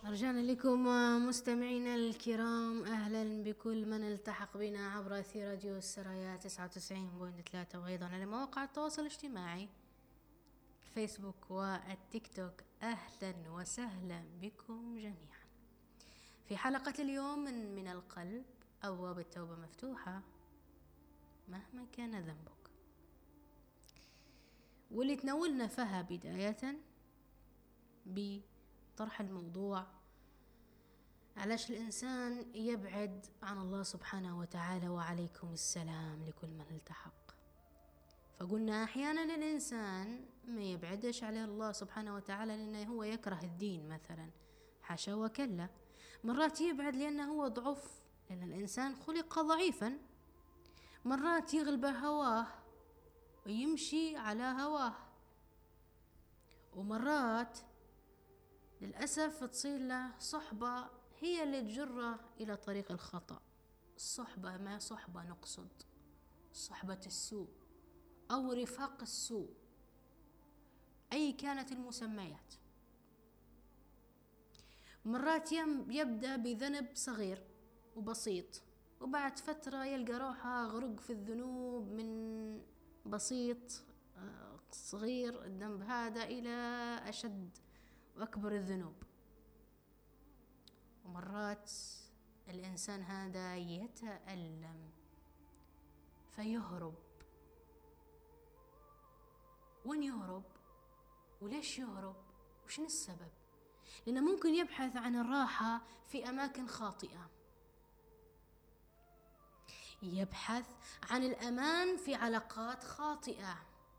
رجعنا لكم مستمعينا الكرام، أهلا بكل من التحق بنا عبر أثير راديو السرايا 99.3 وأيضا على مواقع التواصل الاجتماعي الفيسبوك والتيك توك. أهلا وسهلا بكم جميعا في حلقة اليوم من القلب. أبواب التوبة مفتوحة مهما كان ذنبك، واللي تناولنا فيها بداية بطرح الموضوع علاش الإنسان يبعد عن الله سبحانه وتعالى، وعليكم السلام لكل من التحق. فقلنا أحيانا الإنسان ما يبعدش عليه الله سبحانه وتعالى لأنه هو يكره الدين مثلا، حاشا وكلا. مرات يبعد لأنه هو ضعف، لأن الإنسان خلق ضعيفا. مرات يغلبه هواه ويمشي على هواه، ومرات للأسف تصير له صحبة هي اللي تجره إلى طريق الخطأ. الصحبة ما صحبة نقصد صحبة السوء أو رفاق السوء، أي كانت المسميات. مرات يبدأ بذنب صغير وبسيط، وبعد فترة يلقى روحه غرق في الذنوب من بسيط صغير الذنب هذا إلى أشد وأكبر الذنوب. ومرات الإنسان هذا يتألم فيهرب. وين يهرب؟ وليش يهرب؟ وشن السبب؟ لأنه ممكن يبحث عن الراحة في أماكن خاطئة، يبحث عن الأمان في علاقات خاطئة،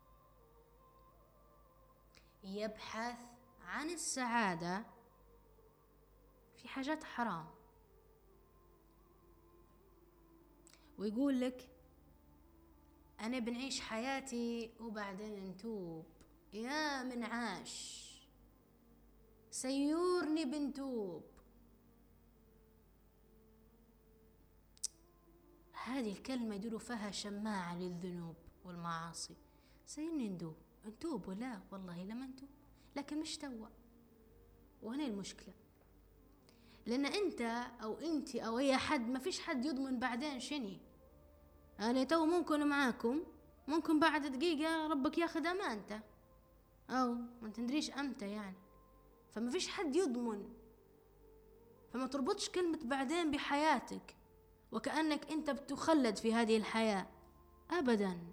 يبحث عن السعادة في حاجات حرام، ويقول لك أنا بنعيش حياتي وبعدين نتوب. يا من عاش سيورني بنتوب. هذه الكلمة يدوروا فيها شماعة للذنوب والمعاصي. سيرني نتوب ولا والله لما نتوب، لكن مش توا. وهنا المشكلة، لأن أنت أو أنت أو أي حد، ما فيش حد يضمن بعدين شني. أنا تو ممكن معاكم، ممكن بعد دقيقة ربك ياخذ أمانته، أو ما تندريش أمتى يعني. فما فيش حد يضمن. فما تربطش كلمة بعدين بحياتك وكأنك أنت بتخلد في هذه الحياة أبدا.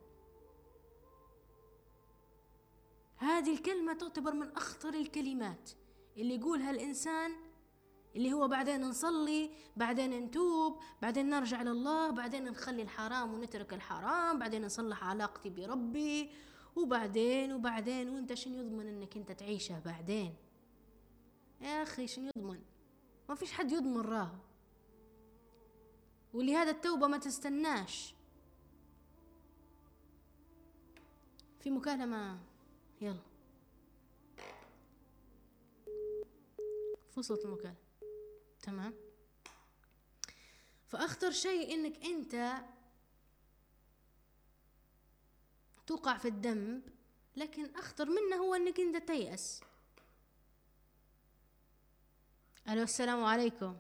هذه الكلمة تعتبر من أخطر الكلمات اللي يقولها الإنسان، اللي هو بعدين نصلي، بعدين نتوب، بعدين نرجع لله، بعدين نخلي الحرام ونترك الحرام، بعدين نصلح علاقتي بربي، وبعدين وانت شن يضمن انك انت تعيشها بعدين؟ يا اخي شن يضمن؟ ما فيش حد يضمن راه. ولهذا التوبة ما تستناش. في مكالمة، يلا فصلت المكالمة. تمام. فأخطر شيء إنك أنت توقع في الذنب، لكن أخطر منه هو إنك أنت تيأس. ألو، السلام عليكم.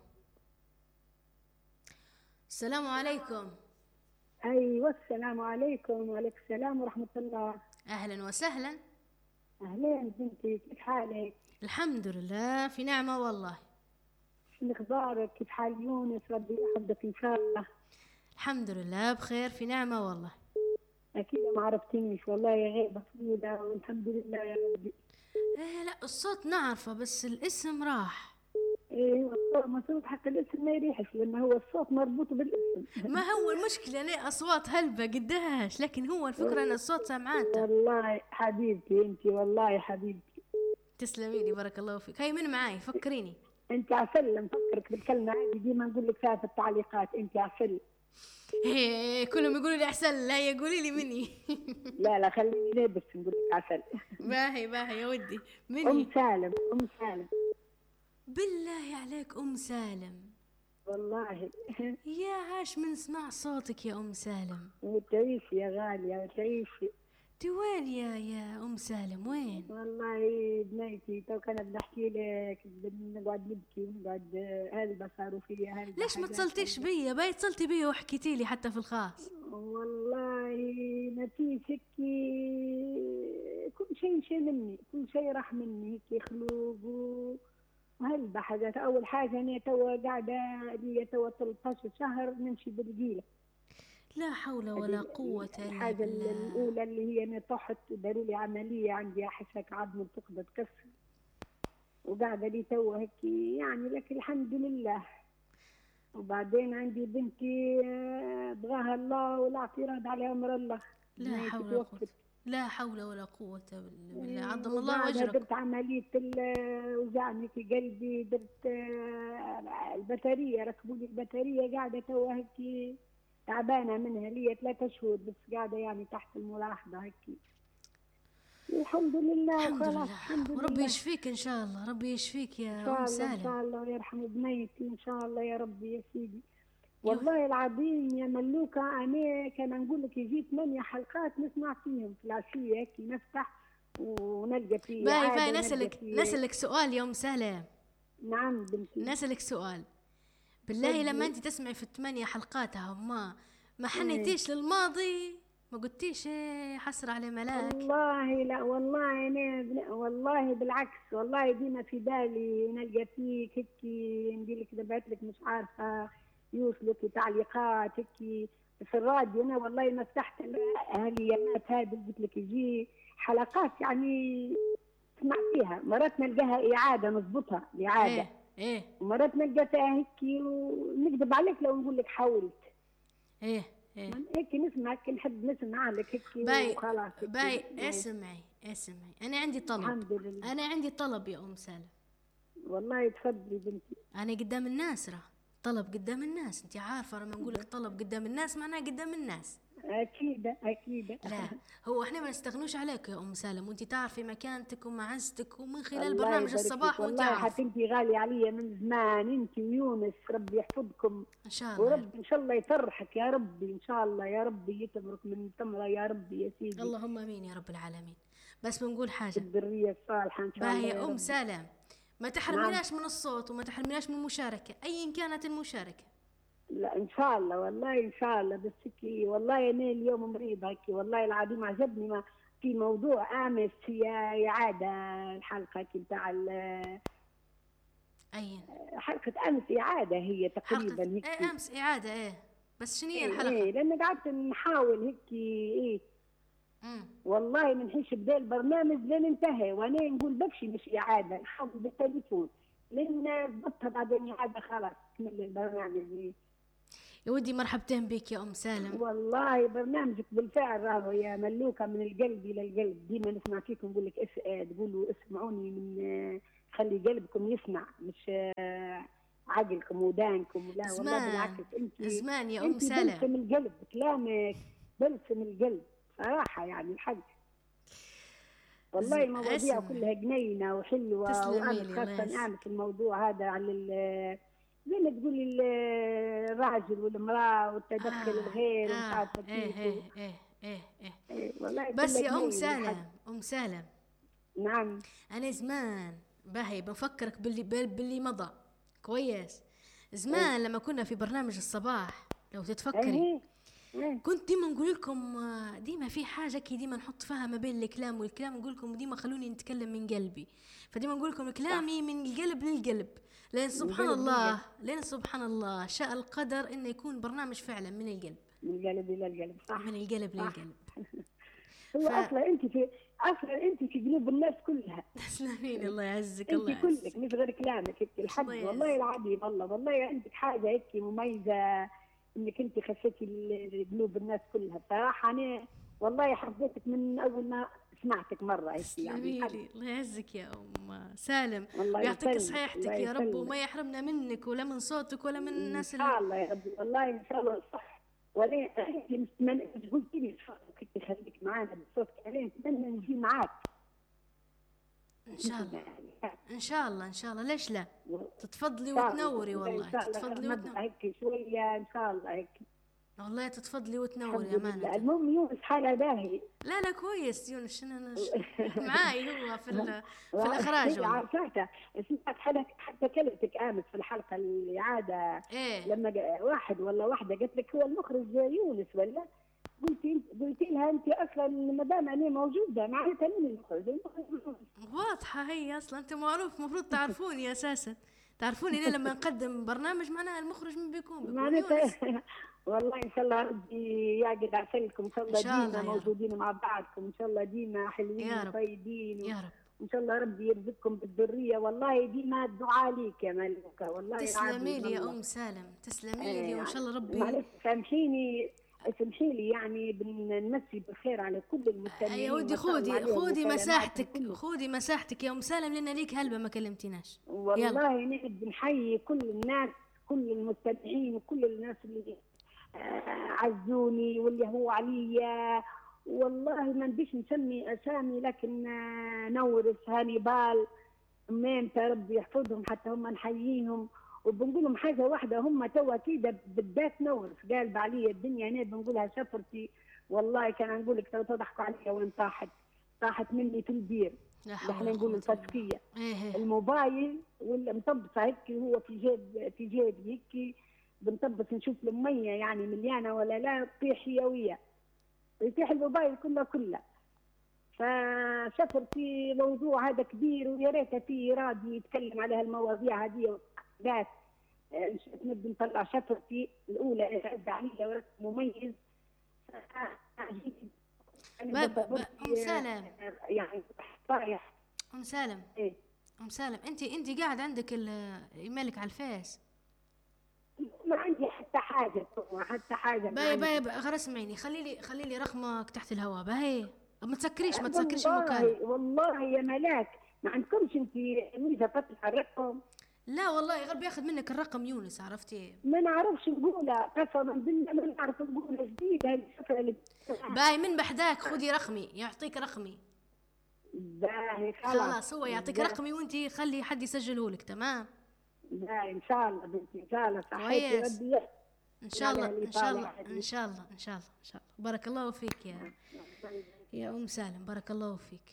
السلام عليكم. أيوة، السلام عليكم. وعليكم السلام ورحمة الله. أهلا وسهلا. أهلين بنتي، كيف حالك؟ الحمد لله في نعمة والله. شو أخبارك؟ كيف حال يونس؟ ربي يحفظك إن شاء الله. الحمد لله بخير في نعمة والله. أكيد ما عرفتنيش والله، يا غيبة طويلة والحمد لله يا ربي. إيه لا، الصوت نعرفه بس الاسم راح. إيه، الصوت حق الاسم ما يريحش، لأنه هو الصوت مربوط بالاسم. ما هو المشكلة ليه أصوات هلبة قدهاش، لكن هو الفكرة أن الصوت سمعاته. والله حبيبتي أنت، والله حبيبتي. تسلمي لي، بارك الله فيك. هاي من معاي فكريني. أنت عسل، مفكرك بالكلمة هذه ديما نقول لك فيها في التعليقات، أنت عسل. هي كلهم يقولوا لي أحسن، لا يقولي لي مني. لا خليني لابس نقول لك عسل. باهي يا ودي. مني أم سالم. بالله عليك أم سالم. والله. يا عاش من سمع صوتك يا أم سالم. وتعيشي يا غالية وتعيشي. انتي وين يا ام سالم وين؟ والله بنيتي تو كانت بحكي لك نقعد نبكي ونقعد هلبة صاروا فيا هلبة ليش ما حاجات اتصلتيش هلبة. بيا؟ باي اتصلتي بيا وحكيتي لي حتى في الخاص. والله نتيجة كل شيء مني، كل شيء راح مني هيك خلوق وهلبة حاجات. أول حاجة أنا توا قاعدة لي توا 13 شهر نمشي بالقيلة. لا حول ولا هذه قوة الا الحاجة بالله. الأولى اللي هي أنا طحت داروا لي عملية، عندي أحسك عظم تقدر تكسر، وقاعدة لي توا هيك يعني، لك الحمد لله. وبعدين عندي بنتي بغاها الله والاعتراض على أمر الله، لا بنيتي حول ولا قوة. توفت. لا حول ولا قوة بالله، عظم الله وبعدها أجركم. درت عملية وجعني في قلبي، درت البطارية، ركبوا لي البطارية، قاعدة توا هيك تعبانة منها لي 3 شهور بس، قاعدة يعني تحت الملاحظة هيك. الحمد لله الحمد وخلاص لله. الحمد وربي لله. يشفيك إن شاء الله، ربي يشفيك إن يا أم شاء الله إن سالم. شاء الله ويرحم بنيتي إن شاء الله يا ربي يا سيدي. يو. والله العظيم يا ملوكة أنا كان نقول لك يجي 8 حلقات نسمع فيهم في العشية كي نفتح ونلقى فيه باي عادة ونلقى نسألك فيه. سؤال يا أم سالم. نعم بنتي. نسألك سؤال بالله، لما تفضلي. أنت تسمعي في ال8 حلقات هم ما إيه. حنيتيش للماضي؟ ما قلتيش إيه حسر على ملاك؟ والله لا والله أنا والله بالعكس، والله ديما في بالي نلقى فيك هيك، ندير لك دبعت لك مش عارفة يوصلك تعليقات هيك في الراديو. أنا والله ما فتحت الأهليات هذه، قلت لك يجي حلقات يعني اسمع فيها، مرات نلقاها إعادة نضبطها إعادة، إيه ومرات نلقاها هيك ونكذب عليك لو نقول لك حاولت. إيه إيه. هيك نسمعك، نحب نسمع لك هيك وخلاص باي هيك. اسمعي أنا عندي طلب. الحمد لله. أنا عندي طلب يا أم سالم. والله تفضلي بنتي. أنا قدام الناس طلب قدام الناس، أنت عارفة لما نقول لك طلب قدام الناس معناه قدام الناس. أكيد أكيد. لا هو احنا ما نستغنوش عليك يا ام سالم، وانت تعرفي مكانتك ومعزتك، ومن خلال الله برنامج يبارك الصباح فيك، وانت والله عارف. حتى انت غالية علي من زمان، انت ويونس ربي يحفظكم. ان شاء الله ورب ان شاء الله يفرحك يا ربي، ان شاء الله يا ربي يتبرك من تمرة يا ربي يا سيدي. اللهم امين يا رب العالمين. بس بنقول حاجه الذرية الصالحة ان شاء الله باهي يا يا ام ربي. سالم، ما تحرميناش من الصوت وما تحرميناش من المشاركه ايا كانت المشاركه. لا ان شاء الله والله ان شاء الله. بس هيك والله انا اليوم مريضة هيك، والله العظيم عجبني ما في موضوع امس هي اعادة الحلقة بتاع اين حلقة امس اعادة هي تقريبا حلقه؟ هيك. ايه امس اعاده ايه، بس شنو هي ايه الحلقه؟ ايه لان قعدت نحاول هيك ايه. امم والله ما نحيش بدا البرنامج لين انتهى، وانا نقول بمشي مش اعاده، نحاول بالتليفون لين ضبطها بعدين اعاده خلاص كمل البرنامج. يا ودي مرحبتين بك يا ام سالم. والله برنامجك بالفعل راهو يا ملوكه من القلب الى القلب، ديما نسمع فيكم نقول لك تقولوا اسمعوني من خلي قلبكم يسمع مش عقلكم ودانكم. لا والله بالعكس، زمان يا ام انت سالم. بلسم القلب، كلامك بلسم القلب صراحه يعني الحق. والله المواضيع كلها جنينه وحلوه، تسلمي وانا لي خاصه اعمل في الموضوع هذا على زي ما تقولي الراجل والمراه والتدخل الغير ومش عارفه كيف. إيه والله بس كلها يا ام جنين الحق. سالم، ام سالم نعم. انا زمان باهي بفكرك باللي مضى كويس. زمان لما كنا في برنامج الصباح لو تتفكري كنت ديما نقول لكم ديما في حاجه كي ديما نحط فيها ما بين الكلام والكلام، نقول لكم ديما خلوني نتكلم من قلبي، فديما نقول لكم كلامي من القلب للقلب. لين سبحان الله شاء القدر انه يكون برنامج فعلا من القلب. من القلب الى القلب صح. من القلب للقلب. هو اصلا انت في قلوب الناس كلها. تسلمين الله يعزك. انت الله يعزك كلك مش غير كلامك هيك الحق. والله العظيم والله عندك حاجه هيك مميزه، انك انت خشيتي قلوب الناس كلها بصراحه. انا والله حبيتك من اول ما سمعتك مره هيك يعني. الله يعزك يا ام سالم ويعطيك صحيحتك يا رب، وما يحرمنا منك ولا من صوتك ولا من الناس. ان شاء الله يا رب والله ان شاء الله صح. ولا قلت لي صوتك تخليك معانا بصوتك، عليه نتمنى نجي معاك ان شاء الله. ان شاء الله ليش لا تتفضلي وتنوري. والله تتفضلي وتنوري هيك شويه ان شاء الله هيك. والله تتفضلي وتنوري الحمد لله. أمانة. المهم يونس حالة باهي. لا كويس يونس، شنو أنا معاي هو في الإخراج هي والله. عارفاته، سمعت حتى كلمتك امس في الحلقه اللي عاده، إيه لما واحد ولا واحده قالت لك هو المخرج يونس ولا، قلتي لها انت اصلا ما دام انا موجوده معناتها مين المخرج؟ واضحة هي أصلا، أنت معروف مفروض تعرفوني أساسا، تعرفوني أنا لما نقدم برنامج معناها المخرج من بيكون معناتها يونس. والله ان شاء الله ربي يعقد عسلكم، ان شاء إن الله شاء ديما الله يا رب. موجودين مع بعضكم، ان شاء الله ديما حلوين يا رب وطيبين يا رب. وان شاء الله ربي يرزقكم بالذريه. والله ديما الدعاء ليك يا ملكه، والله تسلمي لي يا الله. أم سالم، تسلمي لي، وإن شاء الله ربي. معلش سامحيني، اسمحي لي يعني بنمسي بالخير على كل المستمعين. يا ودي خودي مساحتك، خودي مساحتك يا أم سالم، لأن ليك هلبة ما كلمتيناش. والله نحب نحيي كل الناس، كل المستمعين وكل الناس اللي عزوني واللي هو عليا. والله ما نبيش نسمي اسامي، لكن نورس هانيبال ميمتا ربي يحفظهم، حتى هم نحييهم وبنقول لهم حاجه واحده، هم توا كده بالذات نورس قالب عليا الدنيا، انا بنقولها سفرتي. والله كان نقول لك تضحكوا عليا وين طاحت مني في البير، احنا نقول الفسكيه. الموبايل ولا مطبسه هيك، هو في جيبي هيك بنطبس نشوف المية يعني مليانه ولا لا، تطيح هي يطيح الموبايل كله. فسفر في موضوع هذا كبير، ويا ريت في رادي يتكلم على هالمواضيع هذه ذات. نبي نطلع شفرتي الاولى اللي عليها مميز. أم سالم يعني رايح. أم سالم إيه؟ أم سالم، أنت قاعد عندك إيميلك على الفيس؟ ما عندي حتى حاجة باي غير اسمعيني، خلي لي رقمك تحت الهواء. باي ما تسكريش المكان. والله يا ملاك ما عندكمش انت ميزه فتح الرقم؟ لا والله غير بياخذ منك الرقم يونس، عرفتي؟ ما نعرفش نقولها قسما بالله، ما نعرف نقولها جديده السفره اللي باي من بحداك خذي رقمي، يعطيك رقمي. باي خلاص هو يعطيك رقمي وانتي خلي حد يسجله لك. تمام باي ان شاء الله بنتي، ان شاء الله صحيح ربي ان شاء الله ان شاء الله ان شاء الله ان شاء الله ان شاء الله. بارك الله فيك يا ام سالم، بارك الله فيك.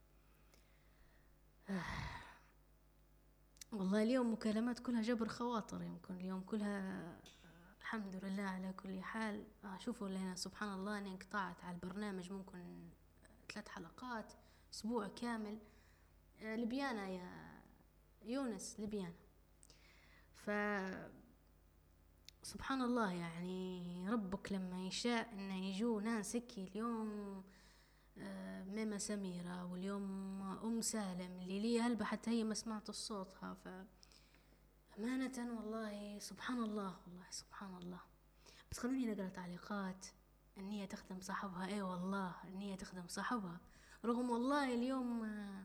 والله اليوم مكالمات كلها جبر خواطر، يمكن اليوم كلها الحمد لله على كل حال. شوفوا لنا سبحان الله اني انقطعت على البرنامج ممكن 3 حلقات اسبوع كامل. لبيانة يا يونس، لبيانة. سبحان الله يعني ربك لما يشاء انه يجوا ناس هيك. اليوم ميمة سميرة، واليوم ام سالم اللي لي هلبة حتى هي ما سمعت صوتها. أمانة والله سبحان الله، والله سبحان الله. بس خلوني نقرأ تعليقات. النية تخدم صاحبها، ايه والله النية تخدم صاحبها. رغم والله اليوم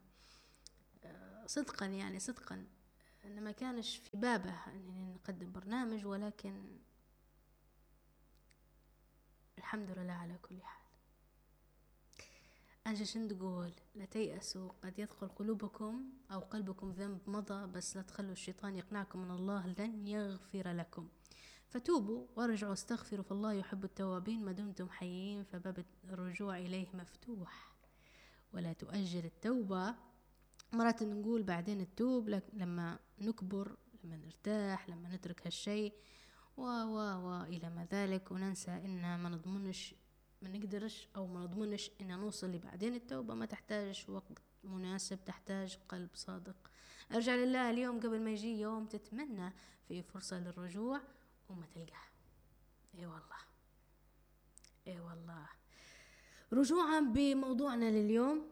صدقا يعني صدقا أن ما كانش في بابه أنني نقدم برنامج، ولكن الحمد لله على كل حال. أنجش نقول لا تيأسوا، قد يثقل قلوبكم أو قلبكم ذنب مضى، بس لا تخلوا الشيطان يقنعكم من الله لن يغفر لكم. فتوبوا وارجعوا استغفروا، فالله يحب التوابين ما دمتم حيين، فباب الرجوع إليه مفتوح. ولا تؤجل التوبة. مرات نقول بعدين التوب لما نكبر، لما نرتاح، لما نترك هالشيء إلى ما ذلك، وننسى إن ما نضمنش ما نقدرش أو ما نضمنش إن نوصل لبعدين. التوبة ما تحتاج وقت مناسب، تحتاج قلب صادق. ارجع لله اليوم قبل ما يجي يوم تتمنى في فرصة للرجوع وما تلقاه. اي والله اي والله. رجوعا بموضوعنا لليوم،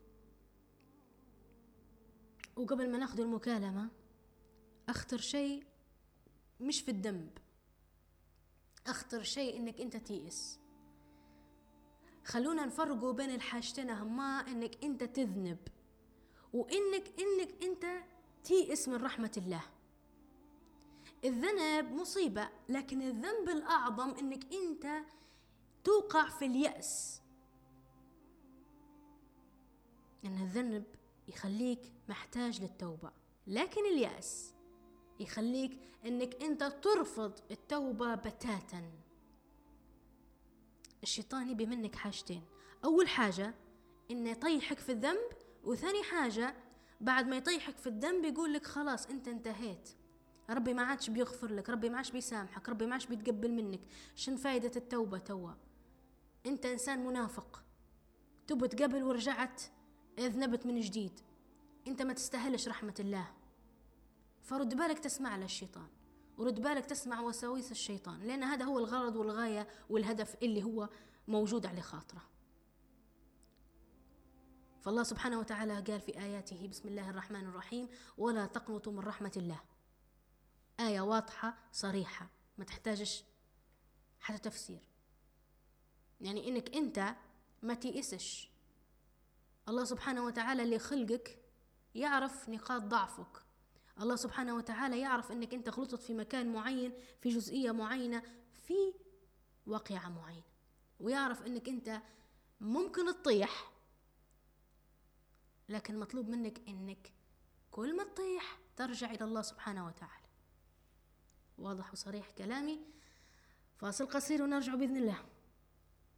وقبل ما ناخذ المكالمة، أخطر شيء مش في الذنب، أخطر شيء إنك أنت تيئس. خلونا نفرقوا بين الحاجتين هما، إنك أنت تذنب وإنك أنت تيئس من رحمة الله. الذنب مصيبة، لكن الذنب الأعظم إنك أنت توقع في اليأس. إن الذنب يخليك محتاج للتوبة، لكن اليأس يخليك انك انت ترفض التوبة بتاتا. الشيطان يبي منك حاجتين. أول حاجة إنه يطيحك في الذنب، وثاني حاجة بعد ما يطيحك في الذنب يقول لك خلاص أنت انتهيت، ربي ما عادش بيغفر لك، ربي ما عادش بيسامحك، ربي ما عادش بيتقبل منك، شن فايدة التوبة توا؟ أنت إنسان منافق، تبت قبل ورجعت أذنبت من جديد، أنت ما تستاهلش رحمة الله. فرد بالك تسمع للشيطان، ورد بالك تسمع وساويس الشيطان، لأن هذا هو الغرض والغاية والهدف اللي هو موجود على خاطره. فالله سبحانه وتعالى قال في آياته: بسم الله الرحمن الرحيم: ولا تقنطوا من رحمة الله. آية واضحة صريحة ما تحتاجش حتى تفسير، يعني إنك أنت ما تيأسش. الله سبحانه وتعالى اللي خلقك يعرف نقاط ضعفك، الله سبحانه وتعالى يعرف إنك أنت غلطت في مكان معين، في جزئية معينة، في واقعة معينة، ويعرف إنك أنت ممكن تطيح، لكن مطلوب منك إنك كل ما تطيح ترجع إلى الله سبحانه وتعالى. واضح وصريح كلامي؟ فاصل قصير ونرجع بإذن الله.